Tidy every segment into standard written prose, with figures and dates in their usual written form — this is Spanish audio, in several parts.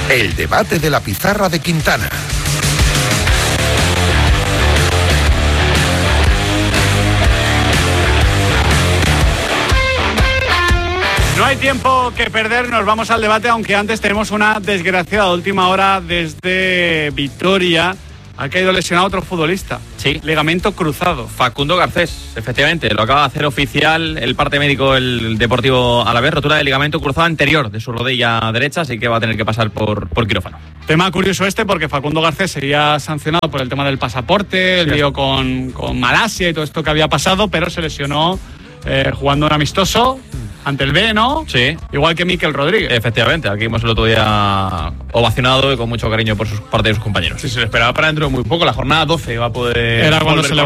El debate de la pizarra de Quintana. No hay tiempo que perder, nos vamos al debate, aunque antes tenemos una desgraciada última hora desde Vitoria. Ha caído lesionado otro futbolista. Sí. Ligamento cruzado. Facundo Garcés, efectivamente. Lo acaba de hacer oficial el parte médico del Deportivo Alavés. Rotura de ligamento cruzado anterior de su rodilla derecha, así que va a tener que pasar por quirófano. Tema curioso porque Facundo Garcés sería sancionado por el tema del pasaporte, el lío con Malasia y todo esto que había pasado, pero se lesionó jugando un amistoso ante el B, ¿no? Sí. Igual que Mikel Rodríguez. Efectivamente, aquí hemos el otro día ovacionado y con mucho cariño por parte de sus compañeros. Sí, se le esperaba para dentro de muy poco. La jornada 12 va a poder... Era cuando se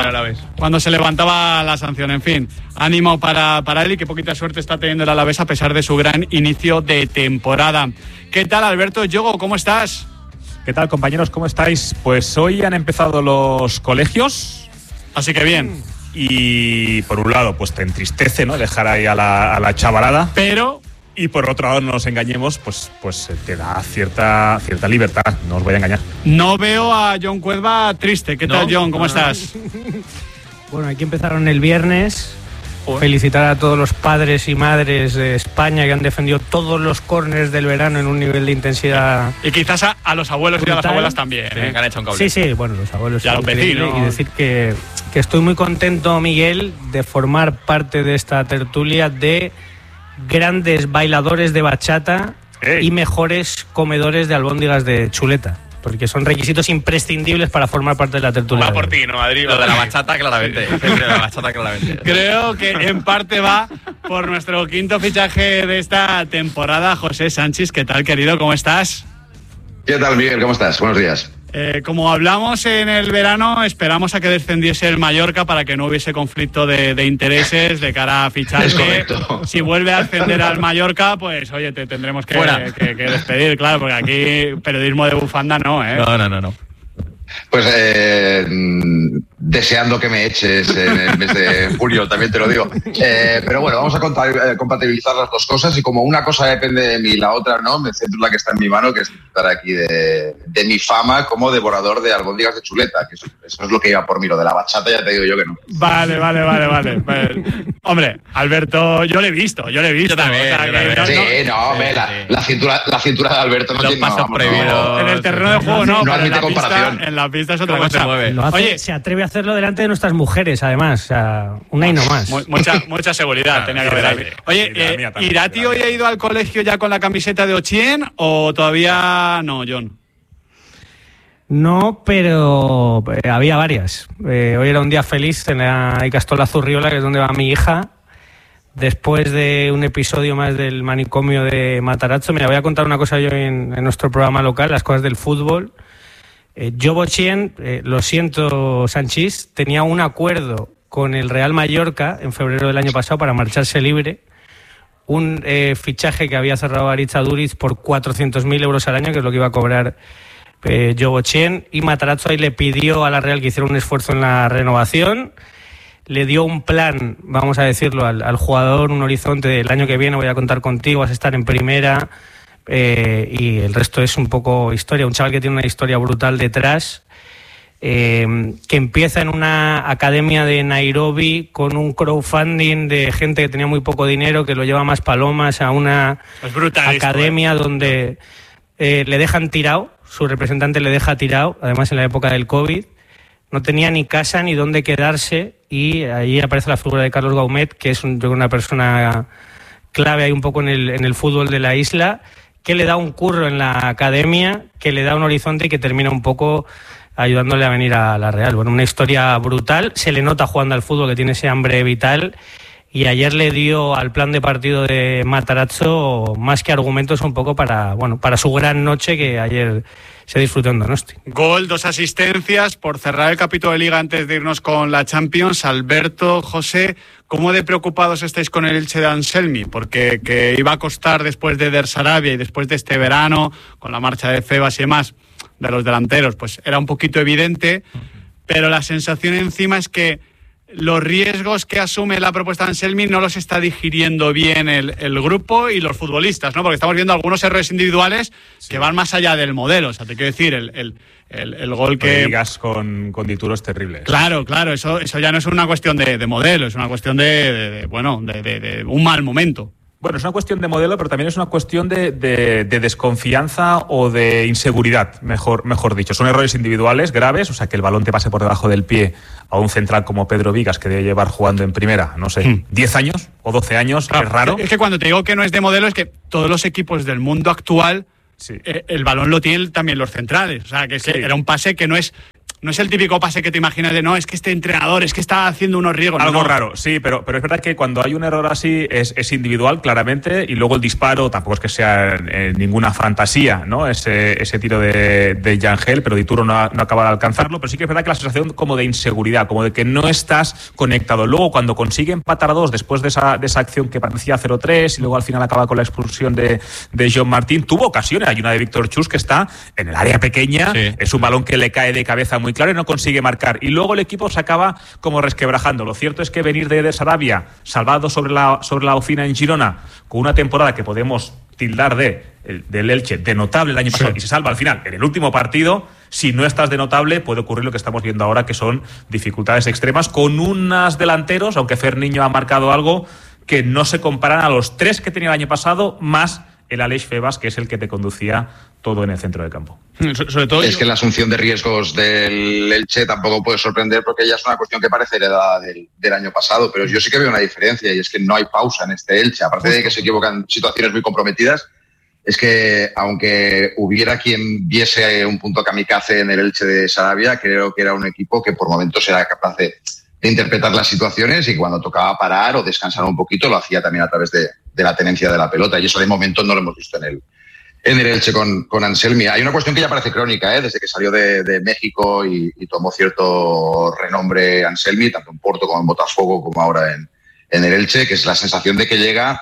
levantaba la sanción. En fin, ánimo para él y que poquita suerte está teniendo el Alavés a pesar de su gran inicio de temporada. ¿Qué tal, Alberto Yogo? ¿Cómo estás? ¿Qué tal, compañeros? ¿Cómo estáis? Pues hoy han empezado los colegios. Así que bien. Y por un lado, pues te entristece, ¿no? Dejar ahí a la chavalada. Pero... Y por otro lado, no nos engañemos, pues te da cierta libertad, no os voy a engañar. No veo a John Cuerva triste. ¿Qué tal, John? ¿Cómo estás? Bueno, aquí empezaron el viernes. Felicitar a todos los padres y madres de España que han defendido todos los córners del verano en un nivel de intensidad. Y quizás a los abuelos brutal. Y a las abuelas también. Sí, que han hecho un cable. Sí, bueno, los abuelos. Y a los vecinos. Y decir que estoy muy contento, Miguel, de formar parte de esta tertulia de grandes bailadores de bachata y mejores comedores de albóndigas de chuleta. Porque son requisitos imprescindibles para formar parte de la tertulia. Va por ti, ¿no, Adri? Lo de la bachata, claramente. Creo que en parte va por nuestro quinto fichaje de esta temporada, José Sánchez. ¿Qué tal, querido? ¿Cómo estás? ¿Qué tal, Miguel? ¿Cómo estás? Buenos días. Como hablamos en el verano, esperamos a que descendiese el Mallorca para que no hubiese conflicto de intereses de cara a ficharle. Es correcto. Si vuelve a ascender al Mallorca, pues oye, te tendremos que despedir, claro, porque aquí periodismo de bufanda no, ¿eh? No. Pues deseando que me eches en el mes de julio, también te lo digo. Pero bueno, vamos a compatibilizar las dos cosas y como una cosa depende de mí y la otra no, me centro en la que está en mi mano, que es estar aquí de mi fama como devorador de albóndigas de chuleta, que eso es lo que iba por mí, lo de la bachata ya te digo yo que no. Vale. Hombre, Alberto, yo le he visto. Yo también. La cintura de Alberto no tiene pasos prohibidos. En el terreno de juego no, no pero admite comparación. En la pista es otra cosa. Oye, se atreve a hacerlo delante de nuestras mujeres, además. O sea, una y no más. Mucha seguridad tenía que haber ahí. Oye, ¿Irati hoy ha ido al colegio ya con la camiseta de Ochien o todavía no, John? No, pero había varias. Hoy era un día feliz en la Icastola Zurriola, que es donde va mi hija. Después de un episodio más del manicomio de Matarazzo, mira, voy a contar una cosa yo en nuestro programa local, las cosas del fútbol. Yo Bochien, lo siento Sanchís, tenía un acuerdo con el Real Mallorca en febrero del año pasado para marcharse libre, un fichaje que había cerrado Aritza Duriz por 400.000 euros al año, que es lo que iba a cobrar yo Bochien, y Matarazzo ahí le pidió a la Real que hiciera un esfuerzo en la renovación, le dio un plan, vamos a decirlo, al jugador, un horizonte del año que viene voy a contar contigo, vas a estar en primera. Y el resto es un poco historia. Un chaval que tiene una historia brutal detrás, que empieza en una academia de Nairobi con un crowdfunding de gente que tenía muy poco dinero, que lo lleva más palomas a una academia donde le dejan tirado, su representante le deja tirado, además en la época del COVID, no tenía ni casa ni dónde quedarse, y ahí aparece la figura de Carlos Gaumet, que es yo creo, una persona clave ahí un poco en el fútbol de la isla, que le da un curro en la academia, que le da un horizonte y que termina un poco ayudándole a venir a la Real. Bueno, una historia brutal, se le nota jugando al fútbol que tiene ese hambre vital, y ayer le dio al plan de partido de Matarazzo más que argumentos un poco para su gran noche que ayer se disfrutó en Donosti. Gol, 2 asistencias. Por cerrar el capítulo de Liga antes de irnos con la Champions, Alberto, José, ¿cómo de preocupados estáis con el Elche de Anselmi? Porque que iba a costar después de Der Sarabia y después de este verano, con la marcha de Febas y demás, de los delanteros, pues era un poquito evidente, pero la sensación encima es que los riesgos que asume la propuesta de Anselmi no los está digiriendo bien el grupo y los futbolistas, ¿no? Porque estamos viendo algunos errores individuales que van más allá del modelo. O sea, te quiero decir, el gol que... Digas con Dituro es terrible. Claro, eso ya no es una cuestión de modelo, es una cuestión de un mal momento. Bueno, es una cuestión de modelo, pero también es una cuestión de desconfianza o de inseguridad, mejor dicho. Son errores individuales graves, o sea, que el balón te pase por debajo del pie a un central como Pedro Vigas, que debe llevar jugando en primera, no sé, 10 años o 12 años, claro, es raro. Es que cuando te digo que no es de modelo, es que todos los equipos del mundo actual, el balón lo tienen también los centrales. O sea, que era un pase que no es el típico pase que te imaginas de es que este entrenador es que está haciendo unos riesgos. Algo raro, sí, pero es verdad que cuando hay un error así es individual, claramente, y luego el disparo tampoco es que sea ninguna fantasía, ¿no? Ese tiro de Yangel, pero Dituro no acaba de alcanzarlo, pero sí que es verdad que la sensación como de inseguridad, como de que no estás conectado. Luego, cuando consigue empatar a 2 después de esa acción que parecía 0-3 y luego al final acaba con la expulsión de John Martín, tuvo ocasiones. Hay una de Víctor Chus que está en el área pequeña, es un balón que le cae de cabeza muy claro y no consigue marcar, y luego el equipo se acaba como resquebrajando. Lo cierto es que venir de Sarabia salvado sobre la Ocina en Girona, con una temporada que podemos tildar del Elche de notable el año pasado, y se salva al final en el último partido, si no estás de notable puede ocurrir lo que estamos viendo ahora, que son dificultades extremas con unos delanteros, aunque Fer Niño ha marcado algo, que no se comparan a los 3 que tenía el año pasado, más el Aleix Febas, que es el que te conducía todo en el centro del campo. Sobre todo que la asunción de riesgos del Elche tampoco puede sorprender, porque ya es una cuestión que parece heredada del año pasado, pero yo sí que veo una diferencia, y es que no hay pausa en este Elche. Aparte de que se equivocan en situaciones muy comprometidas, es que aunque hubiera quien viese un punto kamikaze en el Elche de Sarabia, creo que era un equipo que por momentos era capaz de interpretar las situaciones, y cuando tocaba parar o descansar un poquito lo hacía también a través de la tenencia de la pelota, y eso de momento no lo hemos visto en el Elche con Anselmi. Hay una cuestión que ya parece crónica, desde que salió de México y tomó cierto renombre Anselmi, tanto en Porto como en Botafogo, como ahora en el Elche, que es la sensación de que llega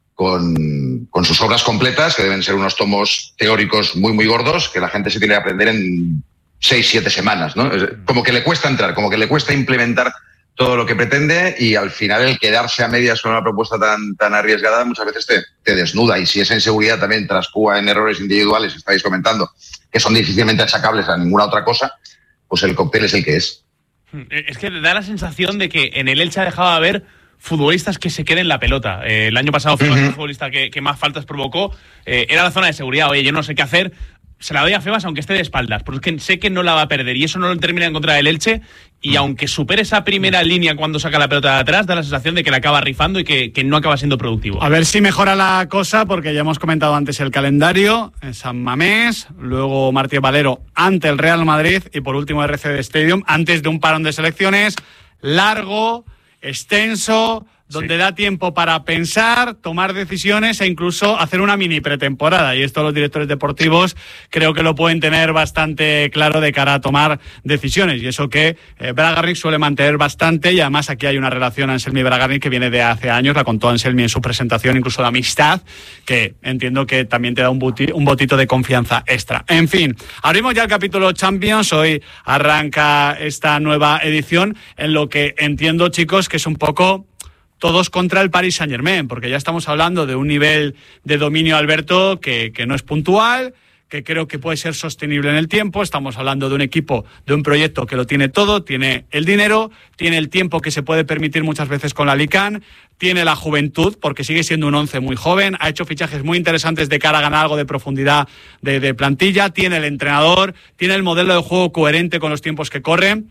con sus obras completas, que deben ser unos tomos teóricos muy, muy gordos, que la gente se tiene que aprender en 6-7 semanas, ¿no? Como que le cuesta entrar, como que le cuesta implementar todo lo que pretende, y al final el quedarse a medias con una propuesta tan arriesgada muchas veces te desnuda, y si esa inseguridad también traspúa en errores individuales, estáis comentando, que son difícilmente achacables a ninguna otra cosa, pues el cóctel es el que es. Es que da la sensación de que en el Elche ha dejado de haber futbolistas que se queden en la pelota. El año pasado fue el futbolista que más faltas provocó, era la zona de seguridad. Oye, yo no sé qué hacer, se la doy a Febas aunque esté de espaldas, porque sé que no la va a perder, y eso no lo termina en contra del Elche, y aunque supere esa primera línea cuando saca la pelota de atrás, da la sensación de que la acaba rifando y que no acaba siendo productivo. A ver si mejora la cosa, porque ya hemos comentado antes el calendario: San Mamés, luego Martí Valero ante el Real Madrid, y por último RCD Stadium, antes de un parón de selecciones largo, extenso, donde da tiempo para pensar, tomar decisiones e incluso hacer una mini pretemporada. Y esto los directores deportivos creo que lo pueden tener bastante claro de cara a tomar decisiones. Y eso que Bragarnik suele mantener bastante, y además aquí hay una relación Anselmi-Bragarnik que viene de hace años, la contó Anselmi en su presentación, incluso de amistad, que entiendo que también te da un botito de confianza extra. En fin, abrimos ya el capítulo Champions. Hoy arranca esta nueva edición, en lo que entiendo, chicos, que es un poco todos contra el Paris Saint-Germain, porque ya estamos hablando de un nivel de dominio, Alberto, que no es puntual, que creo que puede ser sostenible en el tiempo. Estamos hablando de un equipo, de un proyecto que lo tiene todo, tiene el dinero, tiene el tiempo que se puede permitir muchas veces con la Lican, tiene la juventud, porque sigue siendo un 11 muy joven, ha hecho fichajes muy interesantes de cara a ganar algo de profundidad de plantilla, tiene el entrenador, tiene el modelo de juego coherente con los tiempos que corren.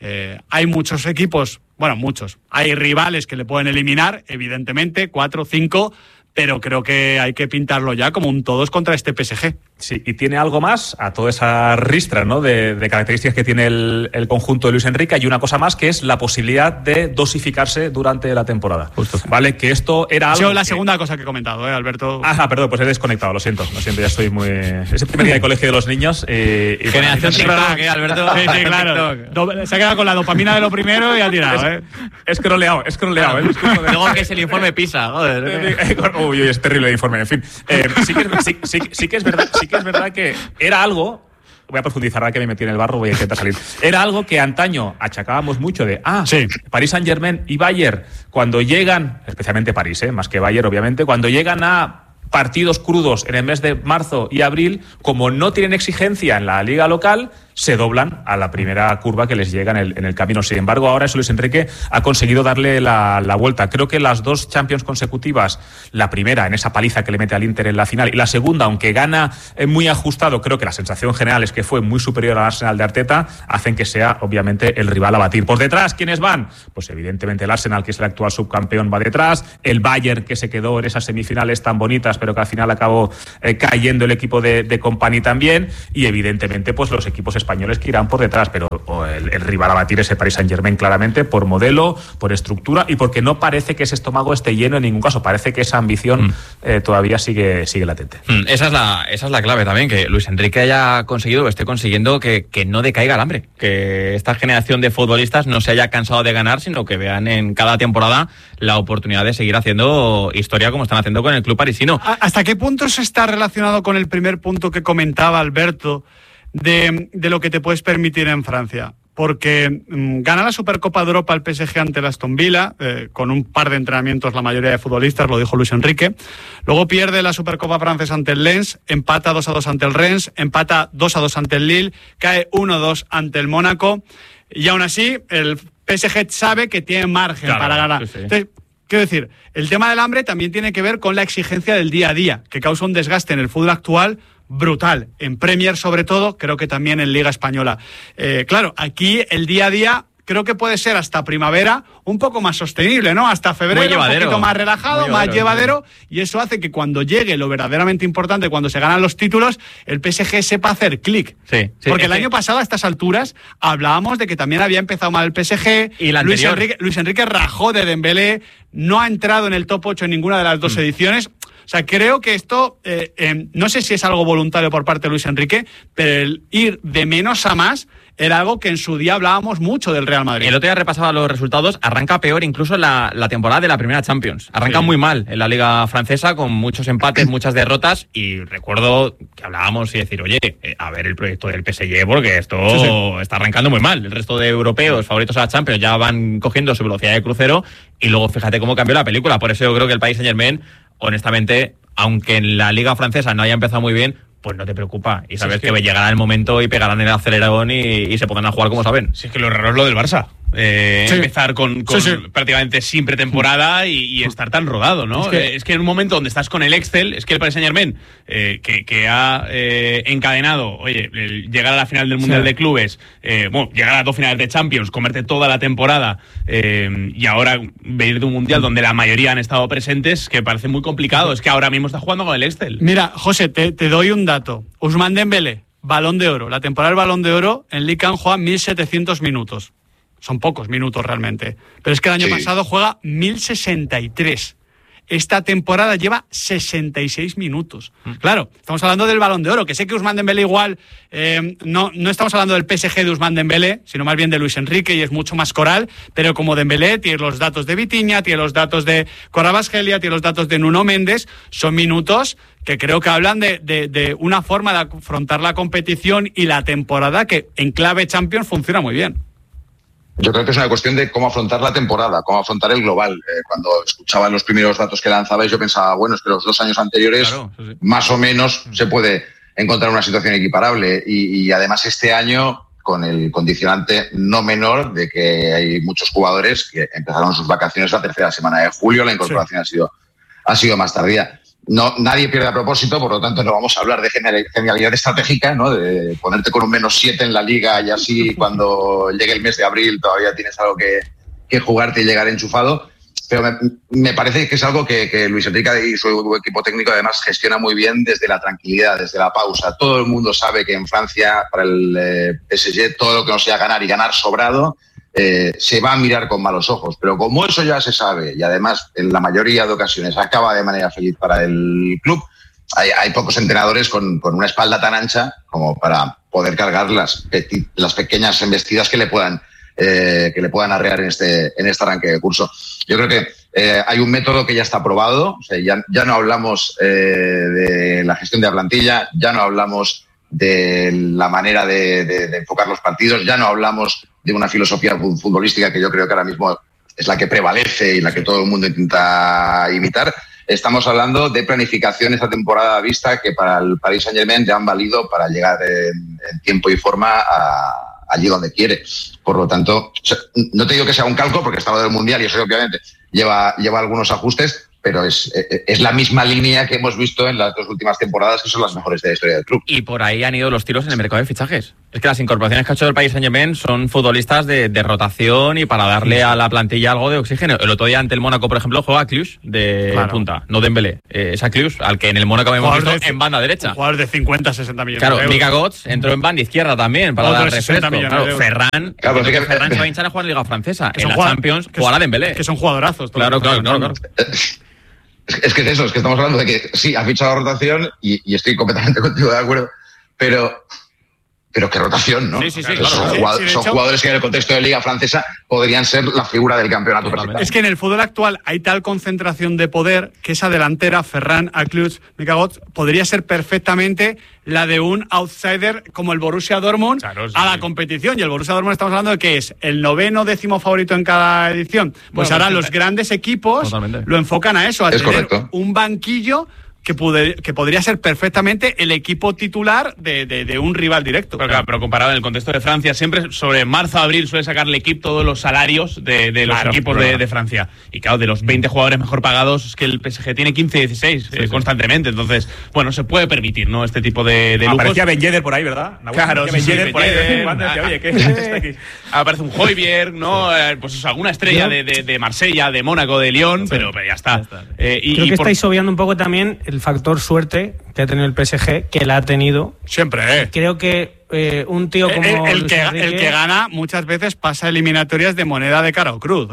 Hay muchos equipos, bueno, muchos, hay rivales que le pueden eliminar, evidentemente, 4, 5, pero creo que hay que pintarlo ya como un todos contra este PSG. Sí, y tiene algo más a toda esa ristra, ¿no?, de características que tiene el conjunto de Luis Enrique, y una cosa más, que es la posibilidad de dosificarse durante la temporada. Justo. Vale, que esto era algo... La segunda cosa que he comentado, Alberto. Perdón, pues he desconectado, lo siento, ya estoy muy... Es el primer día de colegio de los niños. Generación TikTok, Alberto. Sí, claro. Se ha quedado con la dopamina de lo primero y ha tirado, Es croleado. Luego que es el informe PISA, joder. Uy, es terrible el informe, en fin. Sí que es verdad que era algo voy a profundizar, ahora que me metí en el barro, voy a intentar salir. Era algo que antaño achacábamos mucho de, sí. Paris Saint-Germain y Bayern, cuando llegan, especialmente París, más que Bayern, obviamente, cuando llegan a partidos crudos en el mes de marzo y abril, como no tienen exigencia en la liga local, se doblan a la primera curva que les llega en el camino. Sin embargo, ahora eso Luis Enrique ha conseguido darle la vuelta. Creo que las 2 Champions consecutivas, la primera en esa paliza que le mete al Inter en la final, y la segunda, aunque gana muy ajustado, creo que la sensación general es que fue muy superior al Arsenal de Arteta, hacen que sea obviamente el rival a batir. Por detrás, ¿quiénes van? Pues evidentemente el Arsenal, que es el actual subcampeón, va detrás, el Bayern, que se quedó en esas semifinales tan bonitas, pero que al final acabó cayendo el equipo de Kompany también, y evidentemente pues los equipos españoles que irán por detrás, pero el rival a batir es el Paris Saint-Germain, claramente, por modelo, por estructura, y porque no parece que ese estómago esté lleno en ningún caso. Parece que esa ambición todavía sigue latente. Esa es la clave también, que Luis Enrique haya conseguido o esté consiguiendo que no decaiga el hambre, que esta generación de futbolistas no se haya cansado de ganar, sino que vean en cada temporada la oportunidad de seguir haciendo historia como están haciendo con el club parisino. ¿Hasta qué punto se está relacionado con el primer punto que comentaba Alberto de lo que te puedes permitir en Francia? Porque gana la Supercopa de Europa el PSG ante el Aston Villa, con un par de entrenamientos la mayoría de futbolistas, lo dijo Luis Enrique. Luego pierde la Supercopa francesa ante el Lens, empata 2-2 ante el Rennes, empata 2-2 ante el Lille, cae 1-2 ante el Mónaco, y aún así el PSG sabe que tiene margen para ganar. Sí. Entonces, quiero decir, el tema del hambre también tiene que ver con la exigencia del día a día, que causa un desgaste en el fútbol actual brutal, en Premier sobre todo, creo que también en Liga Española. Claro, aquí el día a día creo que puede ser hasta primavera un poco más sostenible, ¿no? Hasta febrero un poquito más relajado, más llevadero, y eso hace que cuando llegue lo verdaderamente importante, cuando se ganan los títulos, el PSG sepa hacer clic. Sí, porque el año pasado a estas alturas hablábamos de que también había empezado mal el PSG, y Luis Enrique rajó de Dembélé, no ha entrado en el top 8 en ninguna de las 2 ediciones. O sea, creo que esto, no sé si es algo voluntario por parte de Luis Enrique, pero el ir de menos a más era algo que en su día hablábamos mucho del Real Madrid. El otro día repasaba los resultados, arranca peor incluso la temporada de la primera Champions. Arranca muy mal en la Liga Francesa, con muchos empates, muchas derrotas, y recuerdo que hablábamos y decir, oye, a ver el proyecto del PSG, porque esto está arrancando muy mal. El resto de europeos favoritos a la Champions ya van cogiendo su velocidad de crucero, y luego fíjate cómo cambió la película. Por eso yo creo que el Paris Saint-Germain, honestamente, aunque en la Liga Francesa no haya empezado muy bien, pues no te preocupa. Y sabes que llegará el momento y pegarán el acelerón y se podrán a jugar como saben. Si es que lo raro es lo del Barça. Empezar con prácticamente sin pretemporada y estar tan rodado, ¿no? Es que en un momento donde estás con el Excel, es que el Paris Saint-Germain, que ha encadenado, llegar a la final del Mundial de Clubes, llegar a las 2 finales de Champions, comerte toda la temporada, y ahora venir de un Mundial donde la mayoría han estado presentes, que parece muy complicado. Es que ahora mismo está jugando con el Excel. Mira, José, te doy un dato. Ousmane Dembélé, Balón de Oro. La temporada del Balón de Oro en Ligue 1 juega 1.700 minutos. Son pocos minutos realmente. Pero es que el año pasado juega 1.063. Esta temporada lleva 66 minutos. Claro, estamos hablando del Balón de Oro, que sé que Ousmane Dembélé igual, no estamos hablando del PSG de Ousmane Dembélé, sino más bien de Luis Enrique, y es mucho más coral, pero como Dembélé tiene los datos de Vitinha, tiene los datos de Kvaratskhelia, tiene los datos de Nuno Méndez, son minutos que creo que hablan de una forma de afrontar la competición y la temporada que en clave Champions funciona muy bien. Yo creo que es una cuestión de cómo afrontar la temporada, cómo afrontar el global. Cuando escuchaba los primeros datos que lanzabais, yo pensaba, bueno, es que los 2 años anteriores, más o menos, se puede encontrar una situación equiparable. Y además este año, con el condicionante no menor de que hay muchos jugadores que empezaron sus vacaciones la tercera semana de julio, la incorporación ha sido más tardía. No, nadie pierde a propósito, por lo tanto no vamos a hablar de genialidad estratégica, ¿no? De ponerte con un -7 en la liga y así cuando llegue el mes de abril todavía tienes algo que jugarte y llegar enchufado. Pero me parece que es algo que Luis Enrique y su equipo técnico además gestiona muy bien desde la tranquilidad, desde la pausa. Todo el mundo sabe que en Francia, para el PSG, todo lo que no sea ganar y ganar sobrado, se va a mirar con malos ojos, pero como eso ya se sabe y además en la mayoría de ocasiones acaba de manera feliz para el club, hay pocos entrenadores con una espalda tan ancha como para poder cargar las pequeñas embestidas que le puedan arrear en este arranque de curso. Yo creo que hay un método que ya está probado. O sea, ya no hablamos de la gestión de la plantilla, ya no hablamos de la manera de enfocar los partidos. Ya no hablamos de una filosofía futbolística que yo creo que ahora mismo es la que prevalece y la que todo el mundo intenta imitar. Estamos hablando de planificación esta temporada vista que para el Paris Saint-Germain ya han valido para llegar en tiempo y forma allí donde quiere. Por lo tanto, no te digo que sea un calco porque está lo del Mundial y eso obviamente lleva algunos ajustes, pero es la misma línea que hemos visto en las 2 últimas temporadas, que son las mejores de la historia del club. Y por ahí han ido los tiros en el mercado de fichajes. Es que las incorporaciones que ha hecho el Paris Saint-Germain son futbolistas de rotación y para darle a la plantilla algo de oxígeno. El otro día ante el Mónaco, por ejemplo, juega Cluj de punta, no Dembélé. Es a Cluj, al que en el Mónaco hemos visto en banda derecha. Un jugador de 50, 60 millones claro, de euros. Mika Götze entró en banda izquierda también para dar refresco. Claro, Ferran se va a hinchar a jugar en Liga Francesa. En la Champions jugará Dembélé. Que son jugadorazos. Claro. Es que es eso, es que estamos hablando de que sí, ha fichado rotación y estoy completamente contigo de acuerdo, pero qué rotación, ¿no? Sí, claro. Claro. Son jugadores que en el contexto de Liga Francesa podrían ser la figura del campeonato. Es que en el fútbol actual hay tal concentración de poder que esa delantera, Ferran, Akluz, Mika Götze, podría ser perfectamente la de un outsider como el Borussia Dortmund a la competición. Y el Borussia Dortmund estamos hablando de que es el 9º, 10º favorito en cada edición. Pues ahora los grandes equipos lo enfocan a eso, a tener un banquillo que podría ser perfectamente el equipo titular de un rival directo. Pero comparado en el contexto de Francia, siempre sobre marzo, abril suele sacar el equipo todos los salarios de los equipos de Francia. Y claro, de los 20 jugadores mejor pagados, es que el PSG tiene 15, 16 constantemente. Entonces, bueno, se puede permitir, ¿no? Este tipo de lujos. Aparecía Ben Yedder por ahí, ¿verdad? Claro, Ben Yedder por ahí. Oye, ¿qué está aquí? Aparece un Højbjerg, ¿no? Pues eso, alguna estrella de Marsella, de Mónaco, de Lyon, pero ya está. Creo que estáis obviando un poco también el factor suerte que ha tenido el PSG, que la ha tenido. Siempre, Creo que un tío como el que gana muchas veces pasa eliminatorias de moneda de cara o cruz.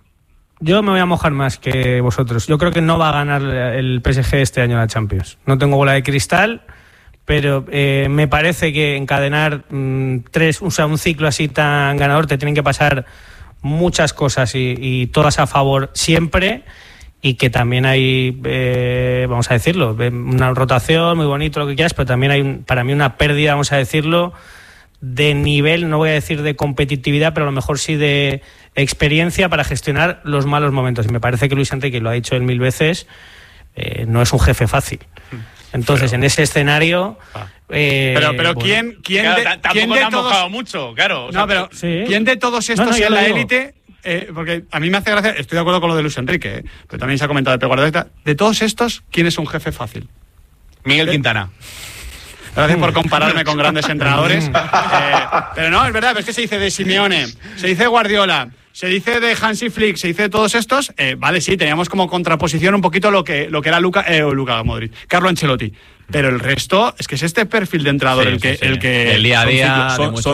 Yo me voy a mojar más que vosotros. Yo creo que no va a ganar el PSG este año la Champions. No tengo bola de cristal, pero me parece que encadenar un ciclo así tan ganador te tienen que pasar muchas cosas y todas a favor siempre. Y que también hay, vamos a decirlo, una rotación muy bonito, lo que quieras, pero también hay para mí una pérdida, vamos a decirlo, de nivel, no voy a decir de competitividad, pero a lo mejor sí de experiencia para gestionar los malos momentos. Y me parece que Luis Enrique, lo ha dicho él 1000 veces, no es un jefe fácil. Entonces, en ese escenario... pero bueno, ¿quién tampoco de te han todos... mojado mucho, claro. O sea, no, pero ¿quién de todos estos en la élite... porque a mí me hace gracia, estoy de acuerdo con lo de Luis Enrique, pero también se ha comentado de Pep Guardiola. De todos estos, ¿quién es un jefe fácil? Miguel Quintana. Gracias por compararme con grandes entrenadores. Pero no, es verdad, pero es que se dice de Simeone, se dice Guardiola, se dice de Hansi Flick, se dice de todos estos. Vale, sí, teníamos como contraposición un poquito lo que era Luka Modric, Carlo Ancelotti. Pero el resto es que es este perfil de entrenador el que el día a día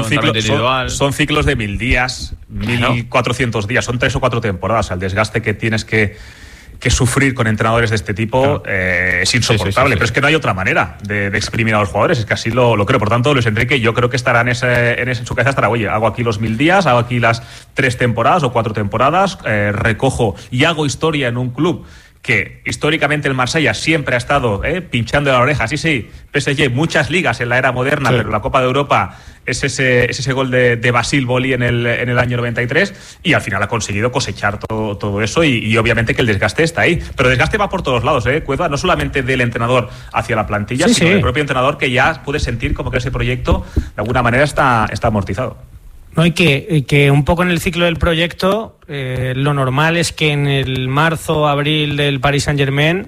son ciclos de 1000 días, 1400 días, son 3 o 4 temporadas. El desgaste que tienes que sufrir con entrenadores de este tipo es insoportable, pero es que no hay otra manera de exprimir a los jugadores, es que así lo creo. Por tanto, Luis Enrique, yo creo que estará en su cabeza estará, oye, hago aquí los 1000 días, hago aquí las 3 temporadas o 4 temporadas, recojo y hago historia en un club que históricamente el Marsella siempre ha estado pinchando la oreja. Sí, PSG, muchas ligas en la era moderna, pero la Copa de Europa es ese gol de Basile Boli en el año 93, y al final ha conseguido cosechar todo eso y obviamente que el desgaste está ahí. Pero el desgaste va por todos lados, Cueva, no solamente del entrenador hacia la plantilla, sino del propio entrenador, que ya puede sentir como que ese proyecto de alguna manera está amortizado. No, y que un poco en el ciclo del proyecto, lo normal es que en el marzo, abril del Paris Saint-Germain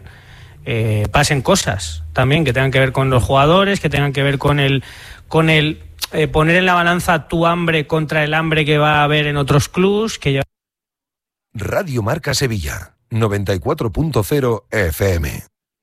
pasen cosas también que tengan que ver con los jugadores, que tengan que ver con el poner en la balanza tu hambre contra el hambre que va a haber en otros clubs. Radio Marca Sevilla, 94.0 FM.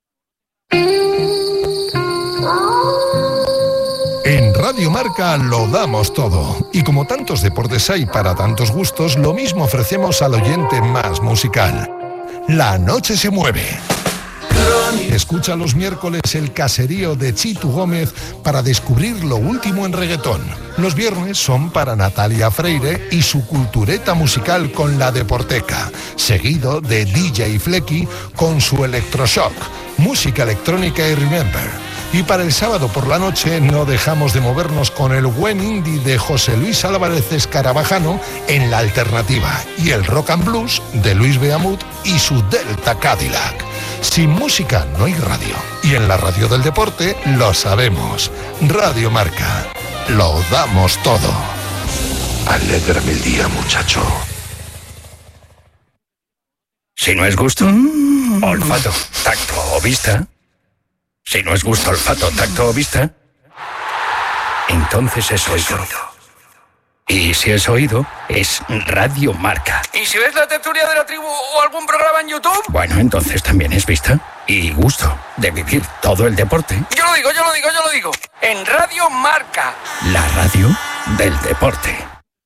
En Radio Marca lo damos todo. Y como tantos deportes hay para tantos gustos, lo mismo ofrecemos al oyente más musical. La noche se mueve. Escucha los miércoles el caserío de Chitu Gómez para descubrir lo último en reggaetón. Los viernes son para Natalia Freire y su cultureta musical con la Deporteca, seguido de DJ Flecky con su Electroshock, música electrónica y Remember. Y para el sábado por la noche no dejamos de movernos con el buen indie de José Luis Álvarez Escarabajano en La Alternativa y el rock and blues de Luis Beamut y su Delta Cadillac. Sin música no hay radio. Y en la radio del deporte lo sabemos. Radio Marca. Lo damos todo. Alégrame el día, muchacho. Si no es gusto, olfato, tacto o vista. Si no es gusto, olfato, tacto o vista, entonces es oído. Y si es oído, es Radio Marca. ¿Y si ves La Tertulia de la Tribu o algún programa en YouTube? Bueno, entonces también es vista y gusto de vivir todo el deporte. Yo lo digo. En Radio Marca. La radio del deporte.